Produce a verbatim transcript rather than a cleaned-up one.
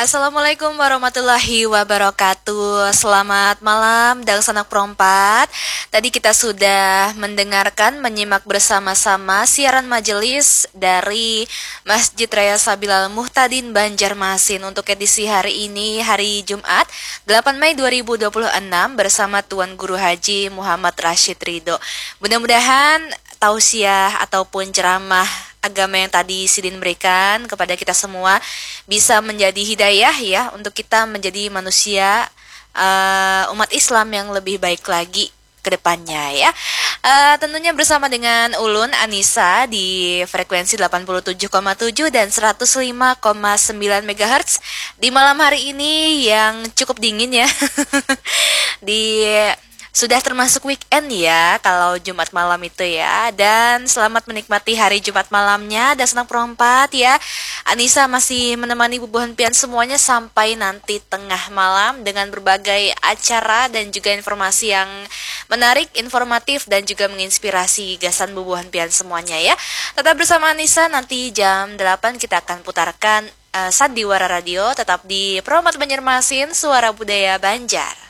Assalamualaikum warahmatullahi wabarakatuh. Selamat malam dan sanak perompat. Tadi kita sudah mendengarkan, menyimak bersama-sama siaran majelis dari Masjid Raya Sabilal Muhtadin Banjarmasin untuk edisi hari ini, hari Jumat delapan Mei dua ribu dua puluh enam bersama Tuan Guru Haji Muhammad Rashid Ridho. Mudah-mudahan tausiah ataupun ceramah agama yang tadi Sidin berikan kepada kita semua bisa menjadi hidayah ya untuk kita menjadi manusia uh, umat Islam yang lebih baik lagi ke depannya ya. Uh, tentunya bersama dengan Ulun Anissa di frekuensi delapan puluh tujuh koma tujuh dan seratus lima koma sembilan megahertz di malam hari ini yang cukup dingin ya. Di Sudah termasuk weekend ya kalau Jumat malam itu ya. Dan selamat menikmati hari Jumat malamnya dan senang perompat ya. Anissa masih menemani bubuhan pian semuanya sampai nanti tengah malam dengan berbagai acara dan juga informasi yang menarik, informatif dan juga menginspirasi gasan bubuhan pian semuanya ya. Tetap bersama Anissa, nanti jam delapan kita akan putarkan uh, Sandiwara Radio tetap di Promat Banjarmasin, Suara Budaya Banjar.